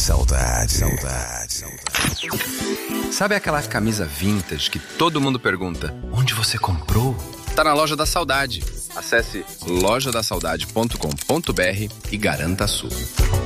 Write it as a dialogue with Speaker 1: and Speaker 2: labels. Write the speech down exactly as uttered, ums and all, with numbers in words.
Speaker 1: Saudade, saudade, saudade.
Speaker 2: Sabe aquela camisa vintage que todo mundo pergunta: onde você comprou? Tá na Loja da Saudade. Acesse loja da saudade ponto com ponto b r e garanta a sua.